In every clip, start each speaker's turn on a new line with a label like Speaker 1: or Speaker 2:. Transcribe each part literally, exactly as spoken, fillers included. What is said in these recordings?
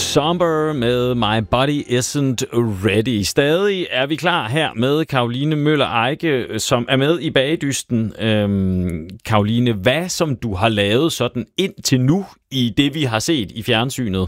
Speaker 1: Somber med My Body Isn't Ready. Stadig er vi klar her med Caroline Møller Eike, som er med i Bagedysten. Øhm, Caroline, hvad som du har lavet sådan indtil nu i det, vi har set i fjernsynet,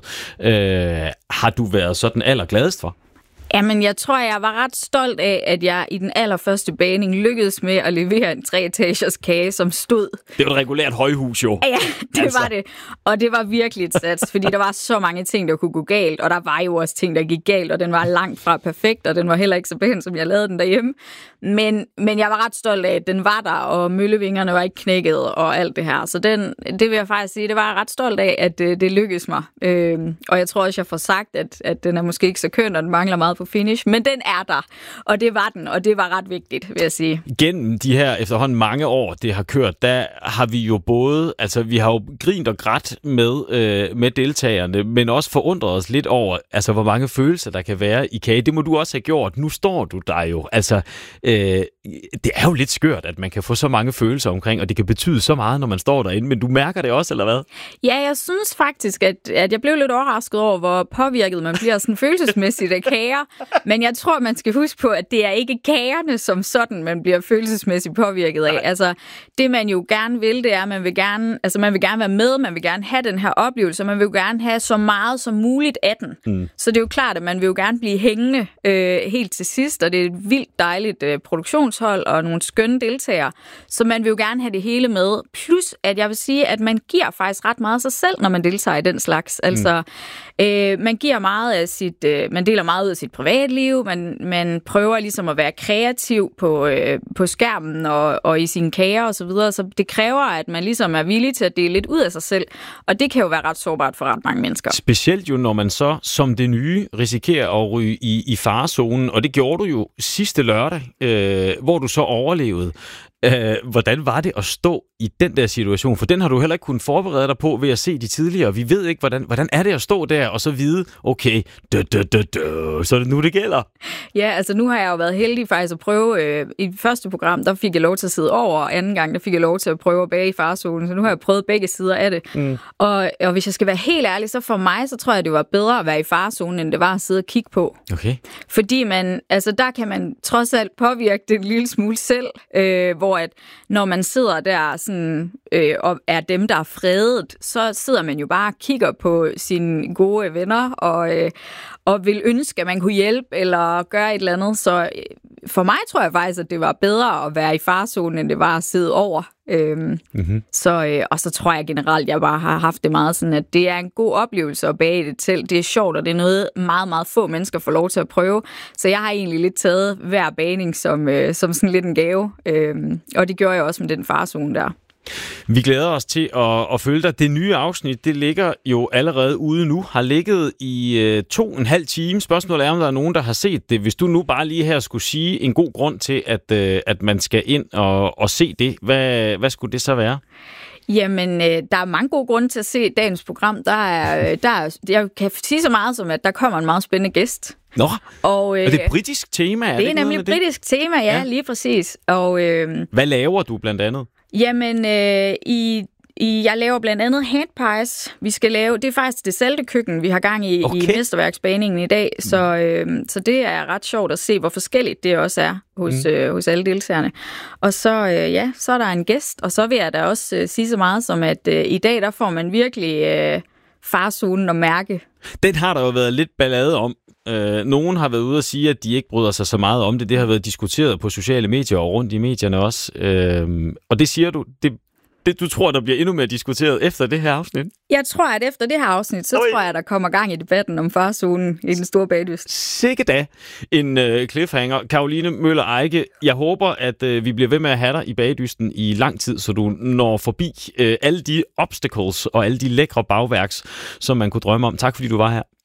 Speaker 1: øh, har du været sådan allergladest for?
Speaker 2: Jamen, jeg tror, jeg var ret stolt af, at jeg i den allerførste bagning lykkedes med at levere en tre-etagers kage, som stod.
Speaker 1: Det var et regulært højhus, jo.
Speaker 2: Ja, det
Speaker 1: altså.
Speaker 2: var det. Og det var virkelig et sats, fordi der var så mange ting, der kunne gå galt, og der var jo også ting, der gik galt, og den var langt fra perfekt, og den var heller ikke så pæn, som jeg lavede den derhjemme. Men, men jeg var ret stolt af, at den var der, og møllevingerne var ikke knækket, og alt det her. Så den, det vil jeg faktisk sige, det var jeg ret stolt af, at det, det lykkedes mig. Øhm, og jeg tror også, jeg får sagt, at, at den er måske ikke så køn, og den mangler meget på finish, men den er der, og det var den, og det var ret vigtigt, vil jeg sige.
Speaker 1: Gennem de her efterhånden mange år, det har kørt, der har vi jo både, altså vi har jo grint og grædt med, øh, med deltagerne, men også forundret os lidt over, altså hvor mange følelser der kan være i kage. Det må du også have gjort. Nu står du der jo. Altså, øh, det er jo lidt skørt, at man kan få så mange følelser omkring, og det kan betyde så meget, når man står derinde, men du mærker det også, eller hvad?
Speaker 2: Ja, jeg synes faktisk, at, at jeg blev lidt overrasket over, hvor påvirket man bliver sådan følelsesmæssigt af kager. Men jeg tror, man skal huske på, at det er ikke kagerne som sådan, man bliver følelsesmæssigt påvirket af. Altså, det man jo gerne vil, det er, at man vil gerne, altså, man vil gerne være med, man vil gerne have den her oplevelse, man vil jo gerne have så meget som muligt af den. Mm. Så det er jo klart, at man vil jo gerne blive hængende øh, helt til sidst, og det er et vildt dejligt øh, produktionshold og nogle skønne deltagere. Så man vil jo gerne have det hele med. Plus, at jeg vil sige, at man giver faktisk ret meget af sig selv, når man deltager i den slags. Altså, mm. øh, man giver meget af sit, øh, man deler meget ud af sit privatliv, man, man prøver ligesom at være kreativ på, øh, på skærmen og, og i sine kager og så videre, så det kræver, at man ligesom er villig til at dele lidt ud af sig selv, og det kan jo være ret sårbart for ret mange mennesker.
Speaker 1: Specielt jo, når man så som det nye risikerer at ryge i, i farezonen, og det gjorde du jo sidste lørdag, øh, hvor du så overlevede. Øh, hvordan var det at stå i den der situation? For den har du heller ikke kunnet forberede dig på ved at se de tidligere. Vi ved ikke, hvordan, hvordan er det at stå der og så vide, okay, dø, dø, dø, dø, så er det nu, det gælder.
Speaker 2: Ja, altså nu har jeg jo været heldig faktisk at prøve. Øh, I det første program, der fik jeg lov til at sidde over, og anden gang, der fik jeg lov til at prøve at bage i farzonen. Så nu har jeg prøvet begge sider af det. Mm. Og, og hvis jeg skal være helt ærlig, så for mig, så tror jeg, det var bedre at være i farzonen, end det var at sidde og kigge på.
Speaker 1: Okay.
Speaker 2: Fordi man, altså der kan man trods alt påvirke det en lille smule selv, øh, hvor at når man sidder der sådan, øh, og er dem, der er fredet, så sidder man jo bare og kigger på sine gode venner og, øh, og vil ønske, at man kunne hjælpe eller gøre et eller andet. Så øh, for mig tror jeg faktisk, at det var bedre at være i farzonen, end det var at sidde over. Øhm, mm-hmm. så, øh, og så tror jeg generelt, at jeg bare har haft det meget sådan, at det er en god oplevelse at bage det til. Det er sjovt, og det er noget, meget, meget få mennesker får lov til at prøve. Så jeg har egentlig lidt taget hver bagning som, øh, som sådan lidt en gave. Øhm, og det gjorde jeg også med den farzone der.
Speaker 1: Vi glæder os til at, at følge dig. Det nye afsnit, det ligger jo allerede ude nu. Har ligget i øh, to og en halv time. Spørgsmålet er, om der er nogen, der har set det. Hvis du nu bare lige her skulle sige en god grund til, at, øh, at man skal ind og, og se det, hvad, hvad skulle det så være?
Speaker 2: Jamen, øh, der er mange gode grunde til at se dagens program. Der er, der er, jeg kan sige så meget som, at der kommer en meget spændende gæst.
Speaker 1: Nå,
Speaker 2: og, øh,
Speaker 1: er det et britisk tema? Er
Speaker 2: det er
Speaker 1: det
Speaker 2: nemlig et britisk tema, ja, ja, lige præcis. Og, øh,
Speaker 1: hvad laver du blandt andet?
Speaker 2: Jamen, øh, i, i, jeg laver blandt andet handpies. Vi skal lave, det er faktisk det sæltekøkken, vi har gang i okay. i mesterværksbaningen i dag. Så, øh, så det er ret sjovt at se, hvor forskelligt det også er hos, mm. øh, hos alle deltagerne. Og så, øh, ja, så er der en gæst, og så vil jeg da også øh, sige så meget som, at øh, i dag, der får man virkelig øh, farzonen at mærke.
Speaker 1: Den har der jo været lidt ballade om. Øh, nogen har været ude at sige, at de ikke bryder sig så meget om det. Det har været diskuteret på sociale medier og rundt i medierne også. Øh, og det siger du, det, det du tror, der bliver endnu mere diskuteret efter det her afsnit? Jeg
Speaker 2: tror, at efter det her afsnit, så Oi. tror jeg, der kommer gang i debatten om farzonen i den store bagdyst.
Speaker 1: Sikke da en øh, cliffhanger. Caroline Møller Eike, jeg håber, at øh, vi bliver ved med at have dig i bagdysten i lang tid, så du når forbi øh, alle de obstacles og alle de lækre bagværks, som man kunne drømme om. Tak fordi du var her.